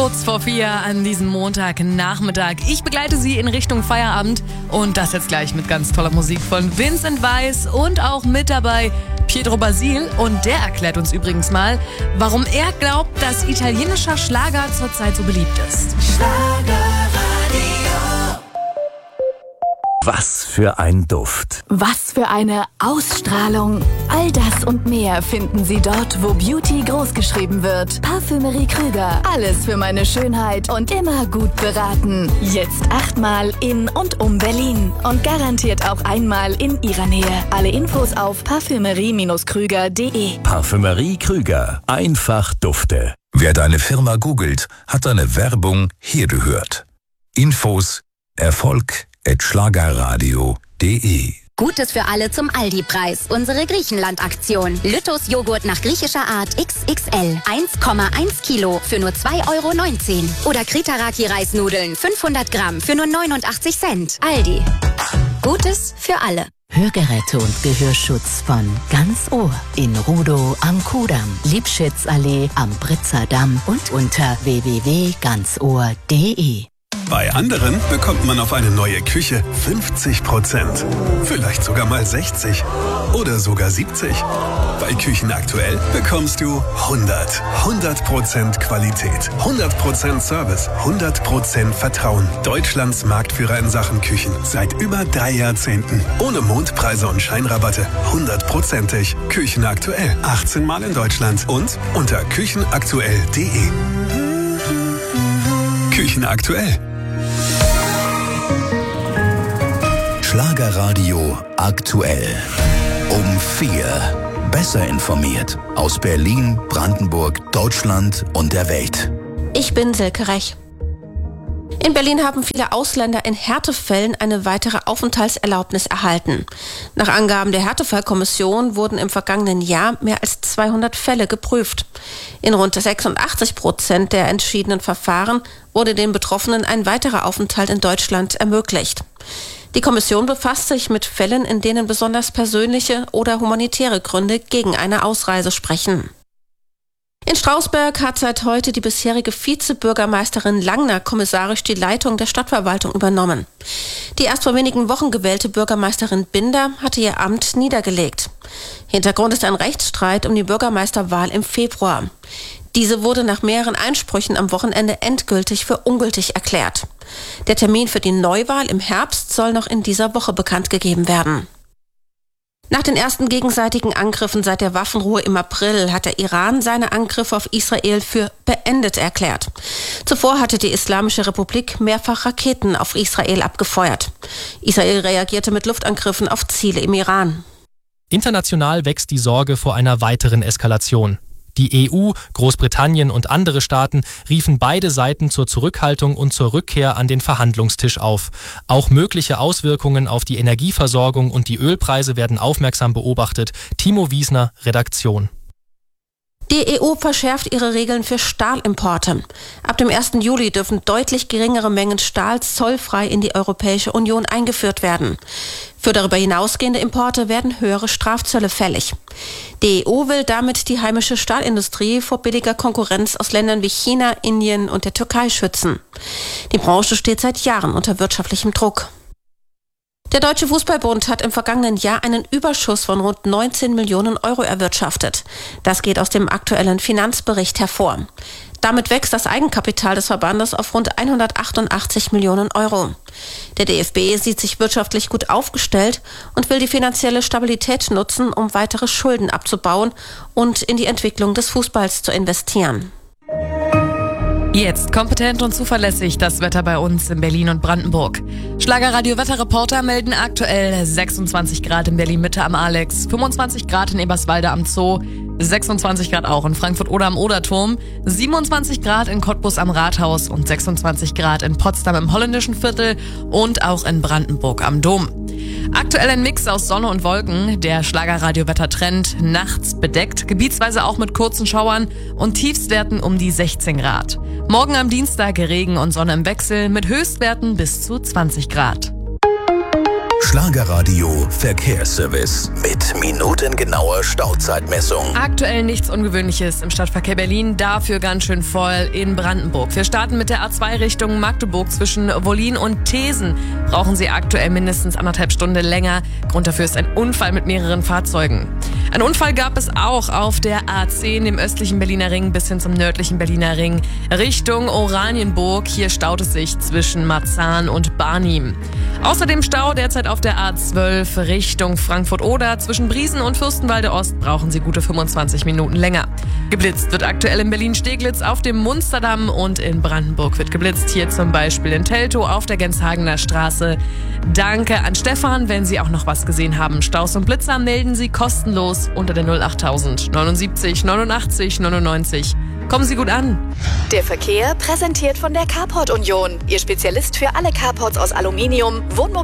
Kurz vor 4 an diesem Montagnachmittag. Ich begleite Sie in Richtung Feierabend und das jetzt gleich mit ganz toller Musik von Vincent Weiss und auch mit dabei Pietro Basil. Und der erklärt uns übrigens mal, warum er glaubt, dass italienischer Schlager zurzeit so beliebt ist. Was für ein Duft. Was für eine Ausstrahlung. All das und mehr finden Sie dort, wo Beauty großgeschrieben wird. Parfümerie Krüger. Alles für meine Schönheit und immer gut beraten. Jetzt 8-mal in und um Berlin. Und garantiert auch einmal in Ihrer Nähe. Alle Infos auf parfümerie-krüger.de. Parfümerie Krüger. Einfach Dufte. Wer deine Firma googelt, hat deine Werbung hier gehört. Infos, Erfolg @schlagerradio.de. Gutes für alle zum Aldi-Preis. Unsere Griechenland-Aktion. Lytos Joghurt nach griechischer Art XXL. 1,1 Kilo für nur 2,19 €. Oder Kritaraki-Reisnudeln 500 Gramm für nur 89 Cent. Aldi. Gutes für alle. Hörgeräte und Gehörschutz von Ganz Ohr in Rudow am Kudamm, Liebschitzallee am Britzer Damm und unter www.ganzohr.de. Bei anderen bekommt man auf eine neue Küche 50%. Vielleicht sogar mal 60 oder sogar 70. Bei Küchen aktuell bekommst du 100% Qualität, 100% Service, 100% Vertrauen. Deutschlands Marktführer in Sachen Küchen seit über 3 Jahrzehnten. Ohne Mondpreise und Scheinrabatte, 100%ig. Küchen aktuell, 18 Mal in Deutschland und unter küchenaktuell.de. Küchen aktuell. Schlagerradio aktuell. Um 4. Besser informiert. Aus Berlin, Brandenburg, Deutschland und der Welt. Ich bin Silke Rech. In Berlin haben viele Ausländer in Härtefällen eine weitere Aufenthaltserlaubnis erhalten. Nach Angaben der Härtefallkommission wurden im vergangenen Jahr mehr als 200 Fälle geprüft. In rund 86% der entschiedenen Verfahren wurde den Betroffenen ein weiterer Aufenthalt in Deutschland ermöglicht. Die Kommission befasst sich mit Fällen, in denen besonders persönliche oder humanitäre Gründe gegen eine Ausreise sprechen. In Strausberg hat seit heute die bisherige Vizebürgermeisterin Langner kommissarisch die Leitung der Stadtverwaltung übernommen. Die erst vor wenigen Wochen gewählte Bürgermeisterin Binder hatte ihr Amt niedergelegt. Hintergrund ist ein Rechtsstreit um die Bürgermeisterwahl im Februar. Diese wurde nach mehreren Einsprüchen am Wochenende endgültig für ungültig erklärt. Der Termin für die Neuwahl im Herbst soll noch in dieser Woche bekannt gegeben werden. Nach den ersten gegenseitigen Angriffen seit der Waffenruhe im April hat der Iran seine Angriffe auf Israel für beendet erklärt. Zuvor hatte die Islamische Republik mehrfach Raketen auf Israel abgefeuert. Israel reagierte mit Luftangriffen auf Ziele im Iran. International wächst die Sorge vor einer weiteren Eskalation. Die EU, Großbritannien und andere Staaten riefen beide Seiten zur Zurückhaltung und zur Rückkehr an den Verhandlungstisch auf. Auch mögliche Auswirkungen auf die Energieversorgung und die Ölpreise werden aufmerksam beobachtet. Timo Wiesner, Redaktion. Die EU verschärft ihre Regeln für Stahlimporte. Ab dem 1. Juli dürfen deutlich geringere Mengen Stahl zollfrei in die Europäische Union eingeführt werden. Für darüber hinausgehende Importe werden höhere Strafzölle fällig. Die EU will damit die heimische Stahlindustrie vor billiger Konkurrenz aus Ländern wie China, Indien und der Türkei schützen. Die Branche steht seit Jahren unter wirtschaftlichem Druck. Der Deutsche Fußballbund hat im vergangenen Jahr einen Überschuss von rund 19 Millionen € erwirtschaftet. Das geht aus dem aktuellen Finanzbericht hervor. Damit wächst das Eigenkapital des Verbandes auf rund 188 Millionen €. Der DFB sieht sich wirtschaftlich gut aufgestellt und will die finanzielle Stabilität nutzen, um weitere Schulden abzubauen und in die Entwicklung des Fußballs zu investieren. Jetzt kompetent und zuverlässig das Wetter bei uns in Berlin und Brandenburg. Schlagerradio-Wetterreporter melden aktuell 26 Grad in Berlin-Mitte am Alex, 25 Grad in Eberswalde am Zoo, 26 Grad auch in Frankfurt oder am Oderturm, 27 Grad in Cottbus am Rathaus und 26 Grad in Potsdam im Holländischen Viertel und auch in Brandenburg am Dom. Aktuell ein Mix aus Sonne und Wolken, der Schlagerradio-Wettertrend, nachts bedeckt, gebietsweise auch mit kurzen Schauern und Tiefstwerten um die 16 Grad. Morgen am Dienstag Regen und Sonne im Wechsel mit Höchstwerten bis zu 20 Grad. Schlagerradio Verkehrsservice mit minutengenauer Stauzeitmessung. Aktuell nichts Ungewöhnliches im Stadtverkehr Berlin, dafür ganz schön voll in Brandenburg. Wir starten mit der A2 Richtung Magdeburg zwischen Wollin und Thesen. Brauchen Sie aktuell mindestens 1,5 Stunden länger. Grund dafür ist ein Unfall mit mehreren Fahrzeugen. Ein Unfall gab es auch auf der A10, dem östlichen Berliner Ring bis hin zum nördlichen Berliner Ring Richtung Oranienburg. Hier staut es sich zwischen Marzahn und Barnim. Außerdem Stau derzeit auf der A12 Richtung Frankfurt-Oder. Zwischen Briesen und Fürstenwalde Ost brauchen Sie gute 25 Minuten länger. Geblitzt wird aktuell in Berlin-Steglitz auf dem Munsterdamm und in Brandenburg wird geblitzt. Hier zum Beispiel in Teltow auf der Genshagener Straße. Danke an Stefan. Wenn Sie auch noch was gesehen haben, Staus und Blitzer, melden Sie kostenlos unter der 08000 79 89 99. Kommen Sie gut an. Der Verkehr präsentiert von der Carport Union. Ihr Spezialist für alle Carports aus Aluminium, Wohnmobil